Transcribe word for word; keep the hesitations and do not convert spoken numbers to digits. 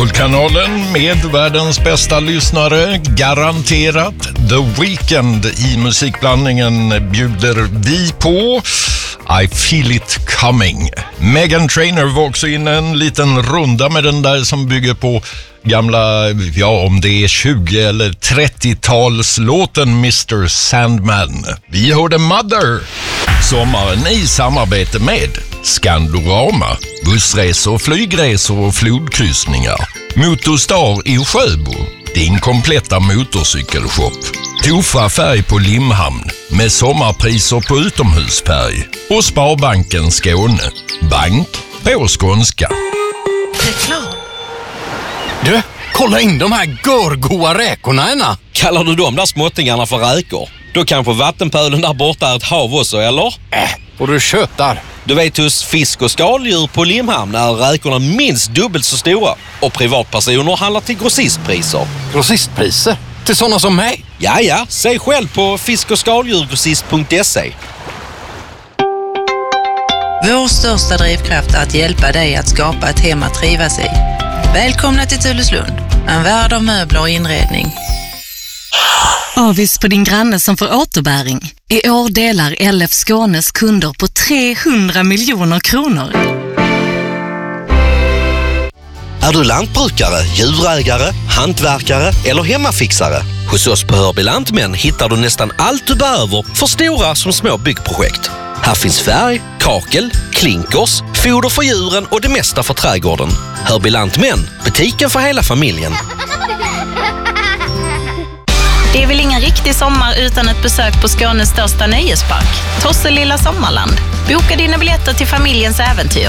Guldkanalen med världens bästa lyssnare, garanterat. The Weeknd i musikblandningen bjuder vi på I Feel It Coming. Meghan Trainor var också in en liten runda med den där som bygger på gamla, ja om det är tjugo- eller trettiotalslåten mister Sandman. Vi hörde Mother. Sommaren i samarbete med Skandorama, bussresor, flygresor och flodkryssningar. Motorstar i Sjöbo, din kompletta motorcykelshop. Tofa färg på Limhamn med sommarpriser på utomhusfärg. Och Sparbanken Skåne, bank på skånska. Reklam. Du, kolla in de här görgoa räkorna ena. Kallar du de där småttingarna för räkor? Då kanske vattenpölen där borta är ett hav också, eller? Äh, och du tjötar. Du vet, hos fisk- och skaldjur på Limhamn är räkorna minst dubbelt så stora. Och privatpersoner handlar till grossistpriser. Grossistpriser? Till sådana som mig? Ja, ja. Säg själv på fisk och skaldjurgrossist punkt se. Vår största drivkraft är att hjälpa dig att skapa ett hem att trivas i. Välkomna till Tulleslund, en värld av möbler och inredning. Avis på din granne som får återbäring. I år delar L F Skånes kunder på trehundra miljoner kronor. Är du lantbrukare, djurägare, hantverkare eller hemmafixare? Hos oss på Hörby Lantmän hittar du nästan allt du behöver för stora som små byggprojekt. Här finns färg, kakel, klinkers, foder för djuren och det mesta för trädgården. Hörby Lantmän, butiken för hela familjen. Det är väl ingen riktig sommar utan ett besök på Skånes största nöjespark, Tosselilla Sommarland. Boka dina biljetter till familjens äventyr.